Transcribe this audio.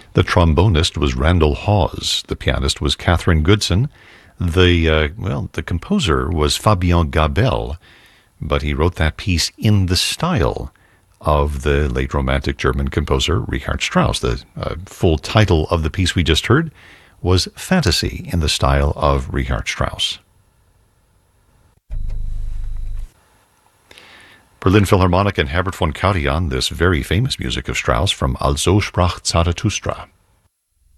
The trombonist was Randall Hawes. The pianist was Catherine Goodson. The composer was Fabien Gabel, but he wrote that piece in the style of the late Romantic German composer Richard Strauss. The full title of the piece we just heard was Fantasy in the style of Richard Strauss. Berlin Philharmonic and Herbert von Karajan, this very famous music of Strauss from Also sprach Zarathustra.